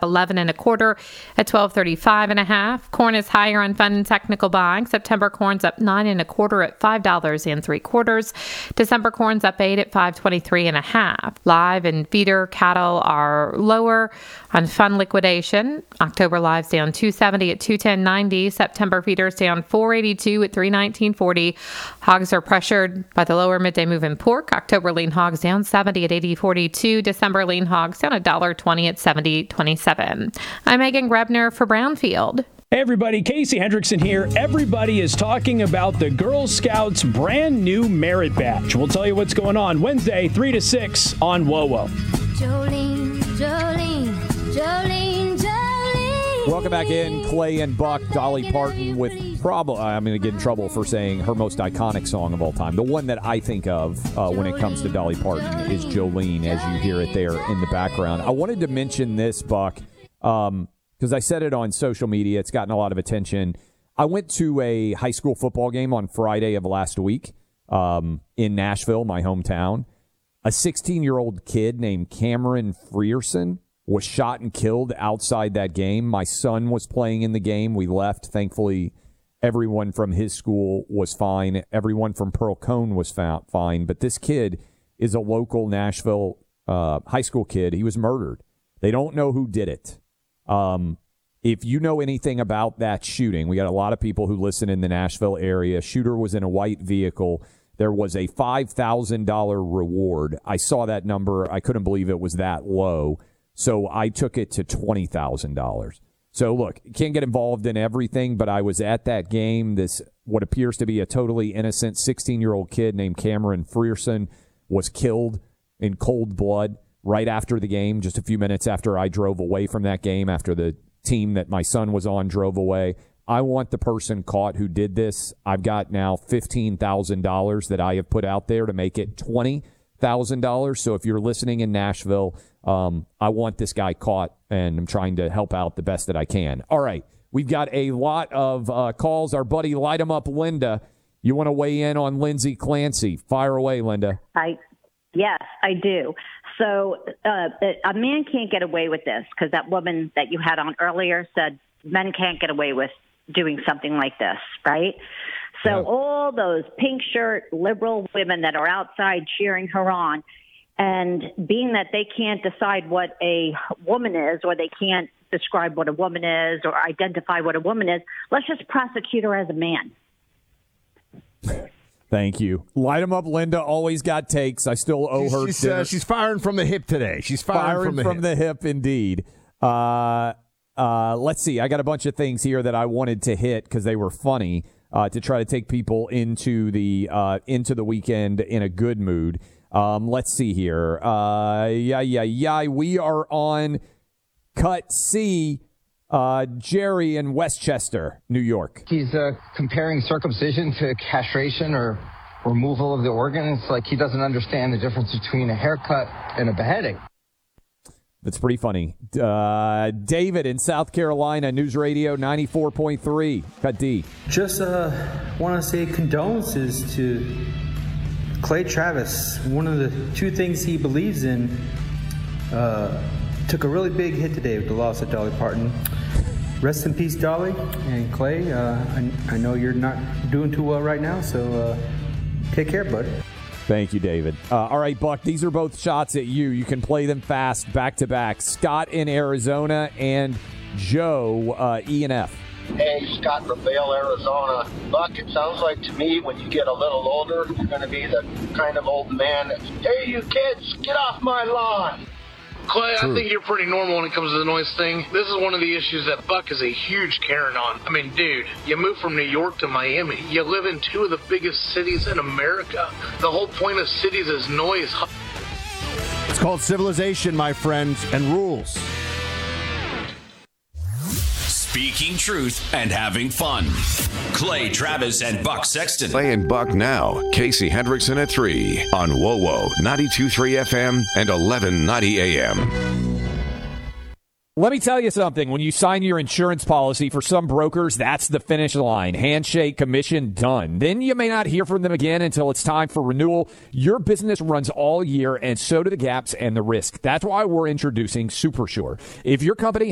up 11 and a quarter at $12.35.5. Corn is higher on fund and technical buying. September corn's up 9 and a quarter at $5.03. December corn's up 8 at $5.23.5. Live and feeder cattle are lower on fund liquidation. October live's down $270 at $210.90. September feeders down $482 at $319.40. Hogs are pressured by the lower midday move in pork. October lean hogs down $70 at $80.42. December lean hogs down $1.20 at $70.27. I'm Megan Grebner for Brownfield. Hey everybody, Casey Hendrickson here. Everybody is talking about the Girl Scouts brand new merit badge. We'll tell you what's going on Wednesday, 3 to 6 on WOWO. Jolene, Jolene, Jolene, Jolene. Welcome back in. Clay and Buck, Dolly Parton with probably, I'm going to get in trouble for saying her most iconic song of all time. The one that I think of when it comes to Dolly Parton is Jolene, as you hear it there in the background. I wanted to mention this, Buck, because I said it on social media. It's gotten a lot of attention. I went to a high school football game on Friday of last week in Nashville, my hometown. A 16-year-old kid named Cameron Frierson was shot and killed outside that game. My son was playing in the game. We left. Thankfully, everyone from his school was fine. Everyone from Pearl Cone was fine. But this kid is a local Nashville high school kid. He was murdered. They don't know who did it. If you know anything about that shooting, we got a lot of people who listen in the Nashville area. Shooter was in a white vehicle. There was a $5,000 reward. I saw that number. I couldn't believe it was that low. So I took it to $20,000. So look, you can't get involved in everything, but I was at that game. This, what appears to be a totally innocent 16-year-old kid named Cameron Frierson was killed in cold blood right after the game, just a few minutes after I drove away from that game, after the team that my son was on drove away. I want the person caught who did this. I've got now $15,000 that I have put out there to make it $20,000. So if you're listening in Nashville, I want this guy caught, and I'm trying to help out the best that I can. All right, we've got a lot of calls. Our buddy Light 'em Up, Linda. You want to weigh in on Lindsay Clancy? Fire away, Linda. Yes, I do. So a man can't get away with this, because that woman that you had on earlier said men can't get away with doing something like this, right? So all those pink shirt liberal women that are outside cheering her on, and being that they can't decide what a woman is, or they can't describe what a woman is or identify what a woman is, let's just prosecute her as a man. Thank you. Light 'em up, Linda. Always got takes. I still owe her. She's firing from the hip today. She's firing from the hip, indeed. Let's see. I got a bunch of things here that I wanted to hit because they were funny to try to take people into the weekend in a good mood. Let's see here. We are on Cut C. Jerry in Westchester, New York. He's comparing circumcision to castration or removal of the organ. It's like he doesn't understand the difference between a haircut and a beheading. That's pretty funny. David in South Carolina, News Radio 94.3. Cut D. Just want to say condolences to Clay Travis. One of the two things he believes in took a really big hit today with the loss of Dolly Parton. Rest in peace, Dolly and Clay. I know you're not doing too well right now, so take care, bud. Thank you, David. All right, Buck, these are both shots at you. You can play them fast, back-to-back. Scott in Arizona and Joe, E and F. Hey, Scott from Vail, Arizona. Buck, it sounds like to me when you get a little older, you're going to be the kind of old man that's, hey, you kids, get off my lawn. Clay, I think you're pretty normal when it comes to the noise thing. This is one of the issues that Buck is a huge Karen on. I mean, dude, you moved from New York to Miami. You live in two of the biggest cities in America. The whole point of cities is noise. It's called civilization, my friend, and rules. Speaking truth and having fun. Clay Travis and Buck Sexton. Clay and Buck now. Casey Hendrickson at 3 on WOWO 92.3 FM and 1190 AM. Let me tell you something. When you sign your insurance policy, for some brokers, that's the finish line. Handshake, commission, done. Then you may not hear from them again until it's time for renewal. Your business runs all year, and so do the gaps and the risk. That's why we're introducing SuperSure. If your company